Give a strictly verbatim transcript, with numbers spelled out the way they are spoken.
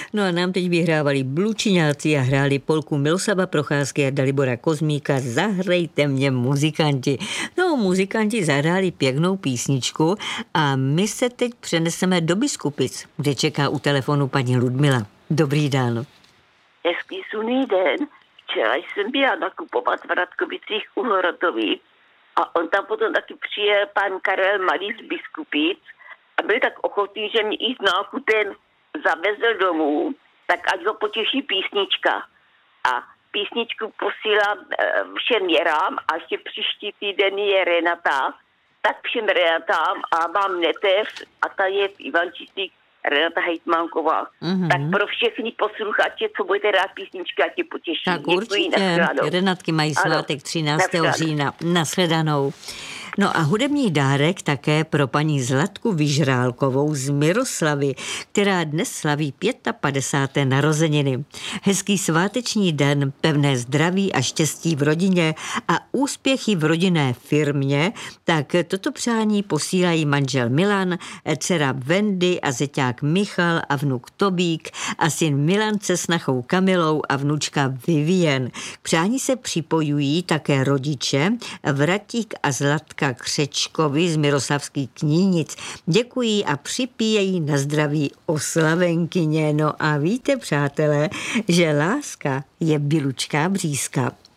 No a nám teď vyhrávali Blučiňáci a hráli polku Miloslava Procházky a Dalibora Kozmíka Zahrejte mě muzikanti. No, muzikanti zahráli pěknou písničku a my se teď přeneseme do Biskupic, kde čeká u telefonu paní Ludmila. Dobrý den. Hezký slunný den. Včera jsem byla nakupovat v Radkovicích u Horotových a on tam potom taky přijel pan Karel Malý z Biskupic a byl tak ochotný, že mě i s nákupem zavezl domů, tak ať ho potěší písnička. A písničku posílám všem Jerám a ještě příští týden je Renata, tak všem Renatám a mám neteř a ta je v Ivančicích Renata Hejtmanková. Mm-hmm. Tak pro všechny posluchače, co budete rád písničky, ať je potěší. Tak děkuji, určitě. Renatky mají svátek třináctého října. Nashledanou. No a hudební dárek také pro paní Zlatku Vyžrálkovou z Miroslavy, která dnes slaví padesáté páté narozeniny. Hezký sváteční den, pevné zdraví a štěstí v rodině a úspěchy v rodinné firmě, tak toto přání posílají manžel Milan, dcera Wendy a zeťák Michal a vnuk Tobík a syn Milan se snachou Kamilou a vnučka Vivien. K přání se připojují také rodiče Vratík a Zlatka Křečkovi z Miroslavských Knínic. Děkují a připíjejí na zdraví oslavenkyně. No a víte, přátelé, že láska je bylučká břízka.